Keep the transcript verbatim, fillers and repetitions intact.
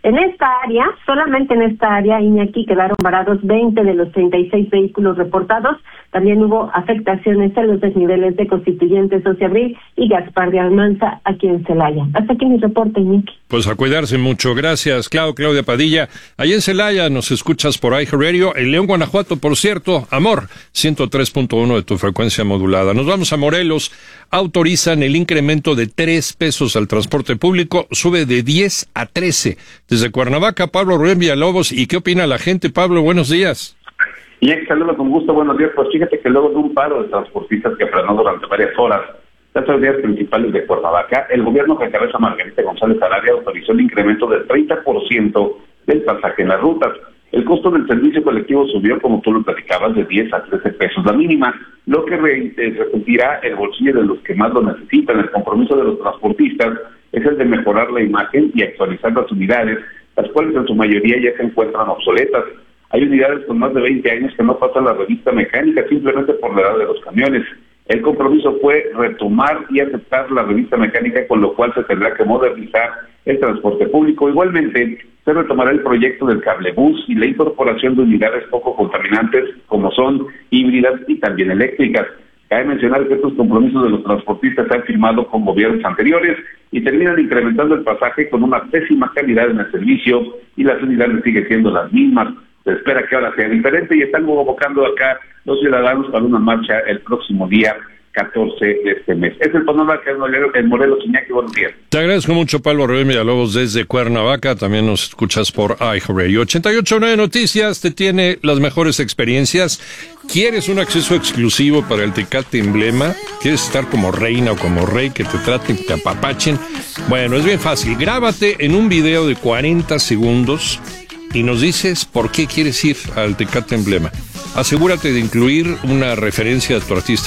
En esta área, solamente en esta área, Iñaki, quedaron varados veinte de los treinta y seis vehículos reportados. También hubo afectaciones en los desniveles de Constituyentes Doce de Abril y Gaspar de Almanza, aquí en Celaya. Hasta aquí mi reporte, Iñaki. Pues a cuidarse mucho. Gracias, Clau, Claudia Padilla. Allá en Celaya nos escuchas por iHeartRadio. En León, Guanajuato, por cierto, Amor, ciento tres punto uno de tu frecuencia modulada. Nos vamos a Morelos. Autorizan el incremento de tres pesos al transporte público. Sube de diez a trece. Desde Cuernavaca, Pablo Rubén Villalobos. ¿Y qué opina la gente? Pablo, buenos días. Y ya que saludo con gusto, buenos días. Pues fíjate que luego de un paro de transportistas que frenó durante varias horas las avenidas principales de Cuernavaca, el gobierno que encabeza Margarita González Arabia autorizó el incremento del treinta por ciento del pasaje en las rutas. El costo del servicio colectivo subió, como tú lo platicabas, de diez a trece pesos la mínima, lo que re- resentirá el bolsillo de los que más lo necesitan. El compromiso de los transportistas es el de mejorar la imagen y actualizar las unidades, las cuales en su mayoría ya se encuentran obsoletas. Hay unidades con más de veinte años que no pasan la revista mecánica simplemente por la edad de los camiones. El compromiso fue retomar y aceptar la revista mecánica, con lo cual se tendrá que modernizar el transporte público. Igualmente, se retomará el proyecto del cablebús y la incorporación de unidades poco contaminantes, como son híbridas y también eléctricas. Cabe mencionar que estos compromisos de los transportistas se han firmado con gobiernos anteriores y terminan incrementando el pasaje con una pésima calidad en el servicio, y las unidades siguen siendo las mismas. Se espera que ahora sea diferente y están convocando acá los ciudadanos para una marcha el próximo día catorce de este mes. Es el panorama que es en Morelos. Iñaki, buenos días. Te agradezco mucho, Pablo Rubén Villalobos, desde Cuernavaca. También nos escuchas por iHeartRadio. ochenta y ocho punto nueve Noticias te tiene las mejores experiencias. ¿Quieres un acceso exclusivo para el Tecate Emblema? ¿Quieres estar como reina o como rey, que te traten, que te apapachen? Bueno, es bien fácil. Grábate en un video de cuarenta segundos y nos dices por qué quieres ir al Tecate Emblema. Asegúrate de incluir una referencia a tu artista